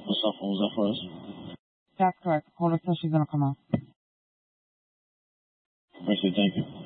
What's up? What was that for us? That's correct. Caller says she's gonna come out. Appreciate it. Thank you.